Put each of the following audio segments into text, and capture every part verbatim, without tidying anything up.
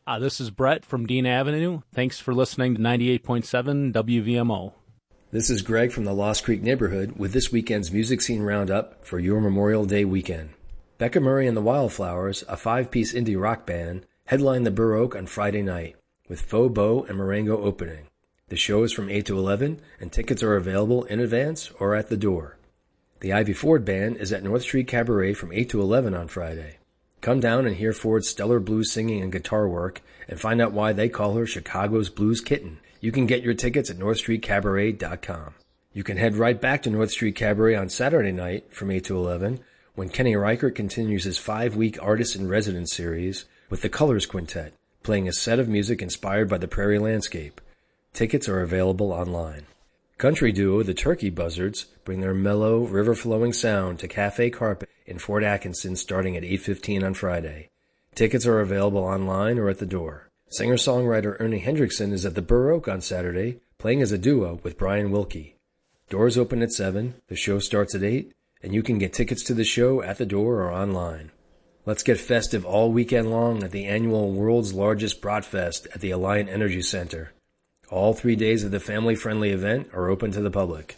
Uh, this is Brett from Dean Avenue. Thanks for listening to ninety-eight point seven W V M O. This is Greg from the Lost Creek neighborhood with this weekend's Music Scene Roundup for your Memorial Day weekend. Becca Murray and the Wildflowers, a five-piece indie rock band, headline the Burr Oak on Friday night, with Faux Beau and Marengo opening. The show is from eight to eleven, and tickets are available in advance or at the door. The Ivy Ford Band is at North Street Cabaret from eight to eleven on Friday. Come down and hear Ford's stellar blues singing and guitar work, and find out why they call her Chicago's Blues Kitten. You can get your tickets at north street cabaret dot com. You can head right back to North Street Cabaret on Saturday night from eight to eleven, when Kenny Reichert continues his five-week Artist-in-Residence series with the Colors Quintet, playing a set of music inspired by the prairie landscape. Tickets are available online. Country duo the Turkey Buzzards bring their mellow, river-flowing sound to Cafe Carpet in Fort Atkinson starting at eight fifteen on Friday. Tickets are available online or at the door. Singer-songwriter Ernie Hendrickson is at the Burr Oak on Saturday, playing as a duo with Brian Wilkie. Doors open at seven, the show starts at eight, and you can get tickets to the show at the door or online. Let's get festive all weekend long at the annual World's Largest Bratfest at the Alliant Energy Center. All three days of the family-friendly event are open to the public.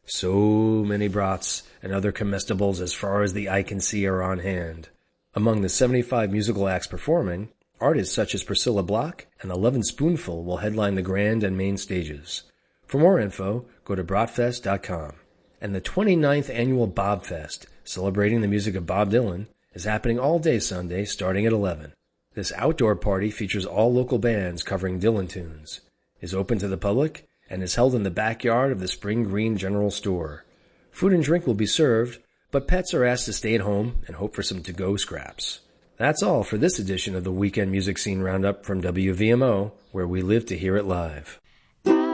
So many brats and other comestibles as far as the eye can see are on hand. Among the seventy-five musical acts performing, artists such as Priscilla Block and the Lovin' Spoonful will headline the grand and main stages. For more info, go to bratfest dot com. And the twenty-ninth annual Bobfest, celebrating the music of Bob Dylan, is happening all day Sunday starting at eleven. This outdoor party features all local bands covering Dylan tunes, is open to the public, and is held in the backyard of the Spring Green General Store. Food and drink will be served, but pets are asked to stay at home and hope for some to-go scraps. That's all for this edition of the Weekend Music Scene Roundup from W V M O, where we live to hear it live.